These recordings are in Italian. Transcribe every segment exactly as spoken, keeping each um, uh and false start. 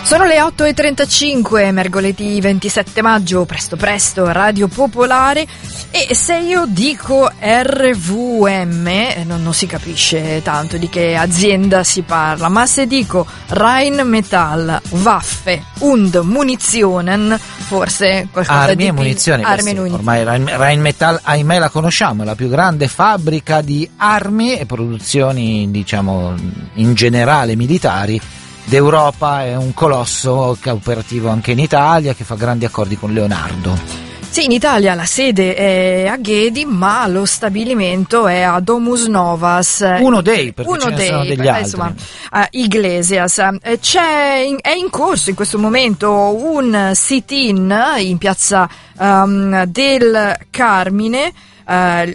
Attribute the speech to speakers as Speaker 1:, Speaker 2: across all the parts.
Speaker 1: Sono le otto e trentacinque, mercoledì ventisette maggio, presto presto, Radio Popolare, e se io dico R V M non, non si capisce tanto di che azienda si parla, ma se dico Rheinmetall, Waffe und Munitionen, forse qualcosa
Speaker 2: armi
Speaker 1: di
Speaker 2: e
Speaker 1: più.
Speaker 2: munizioni.
Speaker 1: Armi
Speaker 2: Beh, sì,
Speaker 1: e
Speaker 2: ormai Rheinmetall, ahimè, la conosciamo, è la più grande fabbrica di armi e produzioni, diciamo, in generale militari d'Europa, è un colosso che è operativo anche in Italia, che fa grandi accordi con Leonardo.
Speaker 1: Sì, in Italia la sede è a Ghedi, ma lo stabilimento è a Domus Novas.
Speaker 2: Uno dei, perché
Speaker 1: Uno
Speaker 2: ce ne
Speaker 1: dei,
Speaker 2: sono degli
Speaker 1: eh,
Speaker 2: altri.
Speaker 1: Insomma, a Iglesias. C'è in, è in corso in questo momento un sit-in in piazza um, del Carmine uh,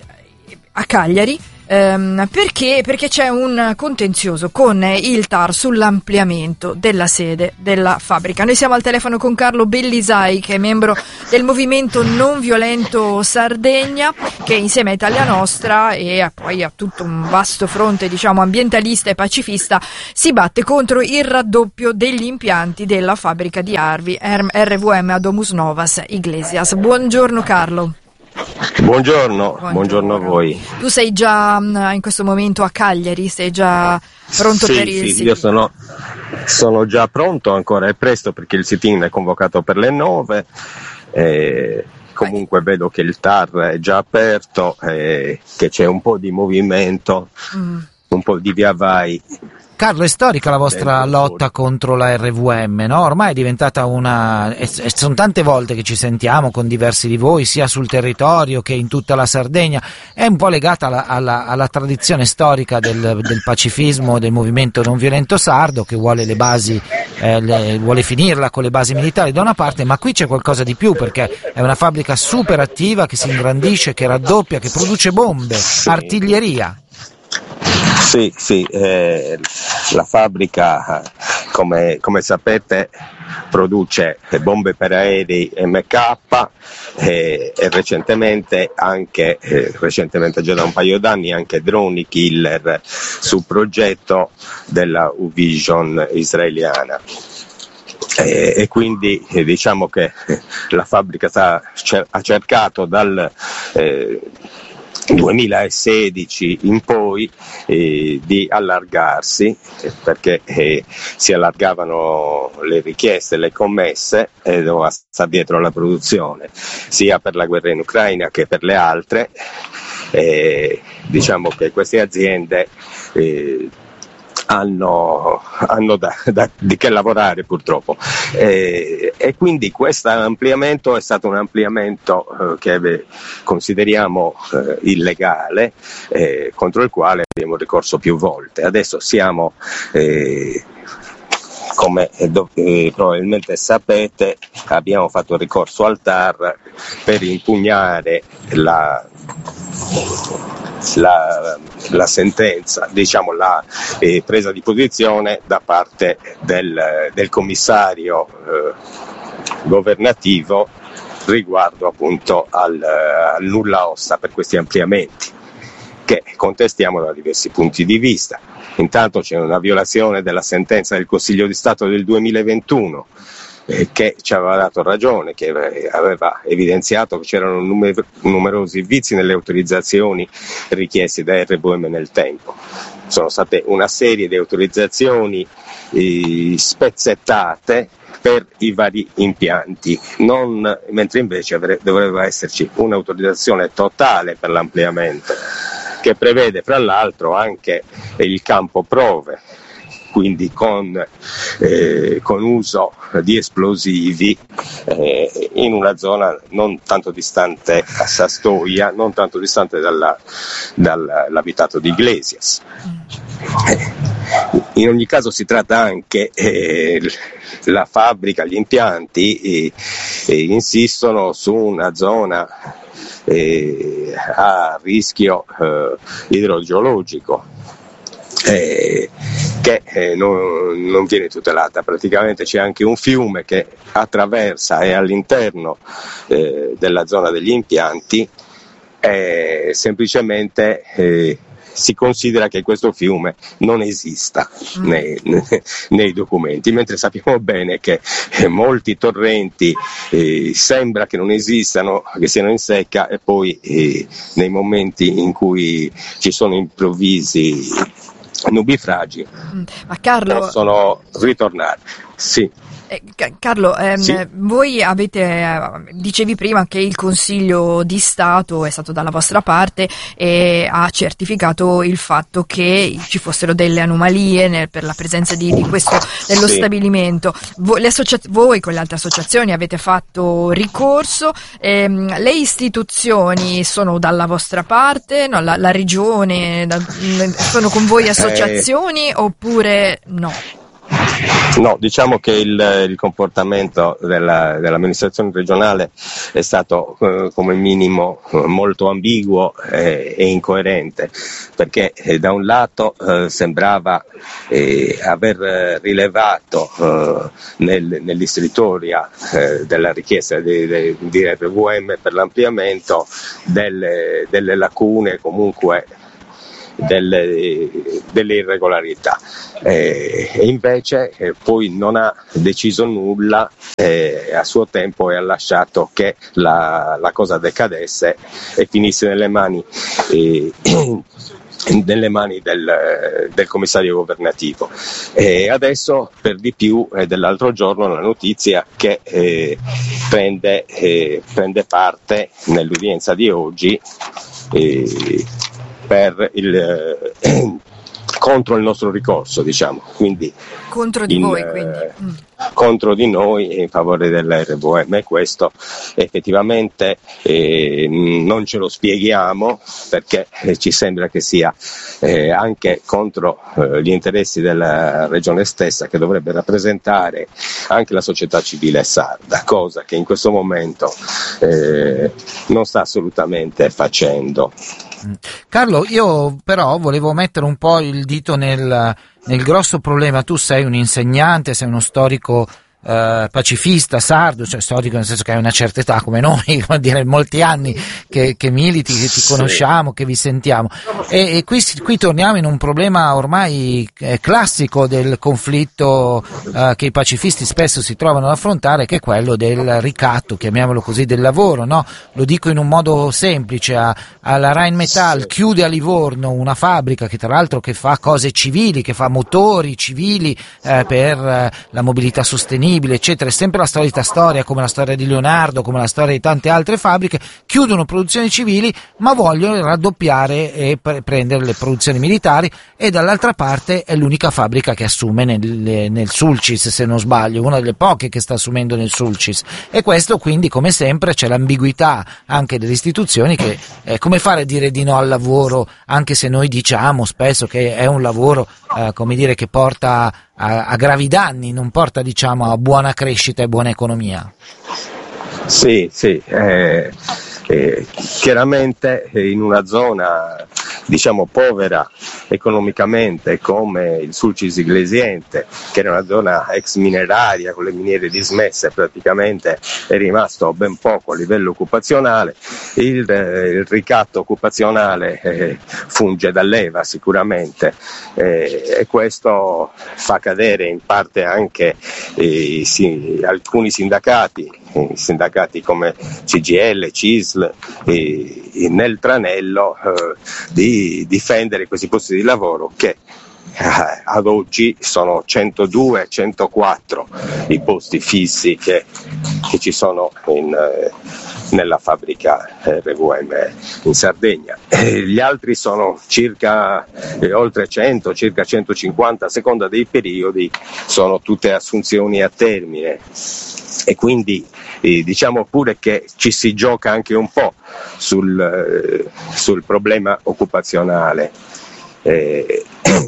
Speaker 1: a Cagliari. Um, perché? Perché c'è un contenzioso con il T A R sull'ampliamento della sede della fabbrica. Noi siamo al telefono con Carlo Bellisai, che è membro del movimento non violento Sardegna, che insieme a Italia Nostra e a, poi a tutto un vasto fronte, diciamo, ambientalista e pacifista, si batte contro il raddoppio degli impianti della fabbrica di armi R V M a Domus Novas Iglesias. Buongiorno Carlo.
Speaker 3: Buongiorno,
Speaker 1: buongiorno,
Speaker 3: buongiorno a voi.
Speaker 1: Tu sei già in questo momento a Cagliari, sei già pronto
Speaker 3: sì,
Speaker 1: per il
Speaker 3: sì,
Speaker 1: sit-in?
Speaker 3: io sono, sono già pronto, ancora è presto perché il sit-in è convocato per le nove, eh, comunque vedo che il T A R è già aperto, eh, che c'è un po' di movimento, mm. un po' di via vai.
Speaker 2: Carlo, è storica la vostra lotta contro la R V M, no? Ormai è diventata una... E sono tante volte che ci sentiamo con diversi di voi, sia sul territorio che in tutta la Sardegna. È un po' legata alla, alla, alla tradizione storica del, del pacifismo, del movimento non violento sardo, che vuole le basi, eh, le, vuole finirla con le basi militari da una parte, ma qui c'è qualcosa di più, perché è una fabbrica super attiva, che si ingrandisce, che raddoppia, che produce bombe, sì. Artiglieria.
Speaker 3: Sì, sì, eh, la fabbrica, come, come sapete, produce bombe per aerei M K eh, e recentemente anche, eh, recentemente già da un paio d'anni, anche droni killer su progetto della U-Vision israeliana. E, e quindi eh, diciamo che la fabbrica sta, cer- ha cercato dal... Eh, duemilasedici in poi eh, di allargarsi eh, perché eh, si allargavano le richieste, le commesse e doveva stare dietro alla produzione sia per la guerra in Ucraina che per le altre. Eh, diciamo che queste aziende eh, hanno, hanno da, da, di che lavorare purtroppo eh, e quindi questo ampliamento è stato un ampliamento eh, che beh, consideriamo eh, illegale, eh, contro il quale abbiamo ricorso più volte. Adesso siamo eh, come eh, probabilmente sapete, abbiamo fatto ricorso al T A R per impugnare la La, la sentenza, diciamo la eh, presa di posizione da parte del, del commissario eh, governativo riguardo appunto al, al nulla osta per questi ampliamenti, che contestiamo da diversi punti di vista. Intanto c'è una violazione della sentenza del Consiglio di Stato del duemilaventuno, che ci aveva dato ragione, che aveva evidenziato che c'erano numer- numerosi vizi nelle autorizzazioni richieste da R V M nel tempo. Sono state una serie di autorizzazioni eh, spezzettate per i vari impianti, non, mentre invece avre- doveva esserci un'autorizzazione totale per l'ampliamento, che prevede fra l'altro anche il campo prove, quindi con, eh, con uso di esplosivi eh, in una zona non tanto distante a Sastoia, non tanto distante dalla, dall'abitato di Iglesias. Eh, in ogni caso si tratta anche, eh, la fabbrica, gli impianti eh, eh, insistono su una zona eh, a rischio eh, idrogeologico, Eh, che eh, non, non viene tutelata. Praticamente c'è anche un fiume che attraversa e all'interno eh, della zona degli impianti, e semplicemente eh, si considera che questo fiume non esista mm. nei, nei documenti, mentre sappiamo bene che eh, molti torrenti eh, sembra che non esistano, che siano in secca, e poi eh, nei momenti in cui ci sono improvvisi nubifragi mm.
Speaker 1: Ma Carlo...
Speaker 3: possono ritornare. Sì.
Speaker 1: Eh, Carlo, ehm,
Speaker 3: sì.
Speaker 1: voi avete, eh, dicevi prima che il Consiglio di Stato è stato dalla vostra parte e ha certificato il fatto che ci fossero delle anomalie nel, per la presenza di, di questo dello sì. stabilimento. Voi, le associa- voi con le altre associazioni avete fatto ricorso, ehm, le istituzioni sono dalla vostra parte, no, la, la regione, da, sono con voi associazioni eh. oppure no?
Speaker 3: No, diciamo che il, il comportamento della, dell'amministrazione regionale è stato eh, come minimo eh, molto ambiguo eh, e incoerente, perché eh, da un lato eh, sembrava eh, aver rilevato eh, nel, nell'istruttoria eh, della richiesta di, di, di R V M per l'ampliamento delle, delle lacune, comunque Delle, delle irregolarità eh, e invece eh, poi non ha deciso nulla eh, a suo tempo e ha lasciato che la, la cosa decadesse e finisse nelle mani eh, nelle mani del, del commissario governativo. E adesso per di più è dell'altro giorno la notizia che eh, prende, eh, prende parte nell'udienza di oggi eh, per il eh, contro il nostro ricorso, diciamo, quindi
Speaker 1: contro di
Speaker 3: in,
Speaker 1: voi, quindi. Mm.
Speaker 3: contro di noi in favore dell'R V M, e questo effettivamente eh, non ce lo spieghiamo, perché eh, ci sembra che sia eh, anche contro eh, gli interessi della regione stessa, che dovrebbe rappresentare anche la società civile sarda, cosa che in questo momento eh, non sta assolutamente facendo.
Speaker 2: Carlo, io però volevo mettere un po' il dito nel, nel grosso problema. Tu sei un insegnante, sei uno storico eh, pacifista sardo, cioè storico nel senso che hai una certa età come noi, vuol dire molti anni che, che militi, che ti conosciamo, che vi sentiamo, e, e qui, qui torniamo in un problema ormai eh, classico del conflitto eh, che i pacifisti spesso si trovano ad affrontare, che è quello del ricatto, chiamiamolo così, del lavoro, no? Lo dico in un modo semplice, a, alla Rheinmetall chiude a Livorno una fabbrica che tra l'altro che fa cose civili, che fa motori civili eh, per eh, la mobilità sostenibile, eccetera. È sempre la solita storia, come la storia di Leonardo, come la storia di tante altre fabbriche. Chiudono produzioni civili ma vogliono raddoppiare e pre- prendere le produzioni militari, e dall'altra parte è l'unica fabbrica che assume nel, nel Sulcis, se non sbaglio, una delle poche che sta assumendo nel Sulcis, e questo quindi, come sempre, c'è l'ambiguità anche delle istituzioni, che eh, come fare a dire di no al lavoro, anche se noi diciamo spesso che è un lavoro eh, come dire che porta a, a gravi danni, non porta diciamo a buona crescita e buona economia.
Speaker 3: Sì, sì, eh, eh, chiaramente in una zona diciamo povera economicamente come il Sulcis Iglesiente, che era una zona ex mineraria con le miniere dismesse, praticamente è rimasto ben poco a livello occupazionale. Il, eh, il ricatto occupazionale eh, funge da leva sicuramente, eh, e questo fa cadere in parte anche eh, sì, alcuni sindacati, sindacati come C G I L, C I S L, eh, nel tranello eh, di difendere questi posti di lavoro che eh, ad oggi sono centodue centoquattro i posti fissi che, che ci sono in, eh, nella fabbrica R V M in Sardegna. Eh, gli altri sono circa eh, oltre cento, circa centocinquanta a seconda dei periodi, sono tutte assunzioni a termine, e quindi eh, diciamo pure che ci si gioca anche un po' sul, eh, sul problema occupazionale. Eh,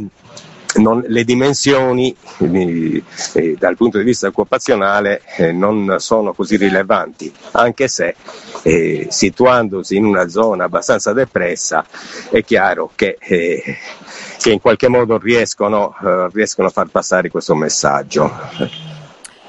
Speaker 3: non, le dimensioni eh, eh, dal punto di vista occupazionale eh, non sono così rilevanti, anche se eh, situandosi in una zona abbastanza depressa è chiaro che, eh, che in qualche modo riescono, eh, riescono a far passare questo messaggio.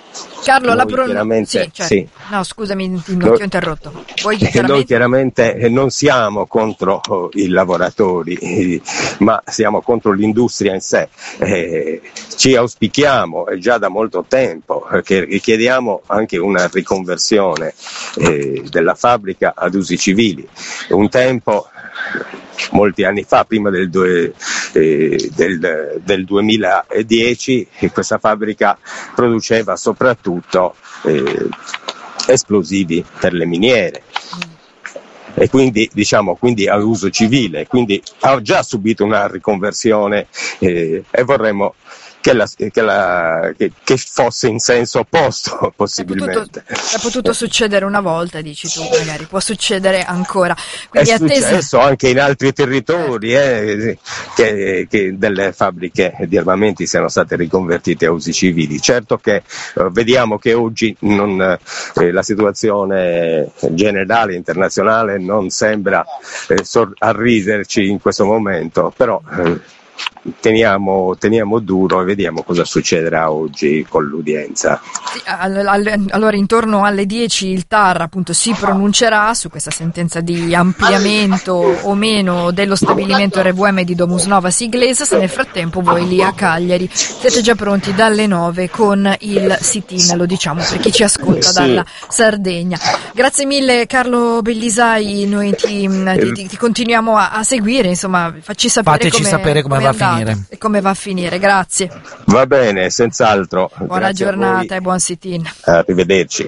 Speaker 1: Carlo,
Speaker 3: noi
Speaker 1: la pronuncia.
Speaker 3: chiaramente
Speaker 1: Sì, certo.
Speaker 3: sì.
Speaker 1: No, scusami, ti,
Speaker 3: Noi-
Speaker 1: ti ho interrotto. Poi,
Speaker 3: Noi chiaramente non siamo contro i lavoratori, eh, ma siamo contro l'industria in sé. Eh, ci auspichiamo eh, già da molto tempo eh, che chiediamo anche una riconversione eh, della fabbrica ad usi civili. Un tempo, molti anni fa, prima del, due, eh, del, del duemiladieci, questa fabbrica produceva soprattutto eh, esplosivi per le miniere e quindi diciamo quindi a uso civile, quindi ha già subito una riconversione eh, e vorremmo che, la, che, la, che, che fosse in senso opposto possibilmente.
Speaker 1: È potuto, è potuto succedere una volta, dici tu, magari può succedere ancora.
Speaker 3: È
Speaker 1: Quindi attesa...
Speaker 3: successo anche in altri territori eh, che, che delle fabbriche di armamenti siano state riconvertite a usi civili. Certo che eh, vediamo che oggi non, eh, la situazione generale internazionale non sembra eh, sor- arriderci in questo momento, però eh, Teniamo, teniamo duro e vediamo cosa succederà oggi con l'udienza.
Speaker 1: Sì, all- all- allora intorno alle dieci il T A R appunto si pronuncerà su questa sentenza di ampliamento o meno dello stabilimento R V M di Domus Nova Siglesia. Se nel frattempo voi lì a Cagliari siete già pronti dalle nove con il sit-in, lo diciamo per chi ci ascolta
Speaker 3: Sì.
Speaker 1: dalla Sardegna. Grazie mille Carlo Bellisai, noi ti, ti, ti, ti continuiamo a, a seguire, insomma facci sapere
Speaker 2: Fateci
Speaker 1: come,
Speaker 2: sapere come va a
Speaker 1: è andato
Speaker 2: finire.
Speaker 1: e come va a finire. Grazie,
Speaker 3: Va bene, senz'altro.
Speaker 1: buona
Speaker 3: Grazie a voi.
Speaker 1: giornata e buon sit-in.
Speaker 3: Arrivederci.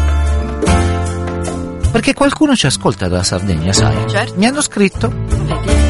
Speaker 2: Perché qualcuno ci ascolta dalla Sardegna, sai?
Speaker 1: Certo.
Speaker 2: Mi hanno scritto.
Speaker 1: Vedi?